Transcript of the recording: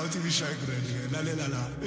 ó ti fi ṣọ ìkùrẹ̀ nìyẹn lálẹ́ lálá.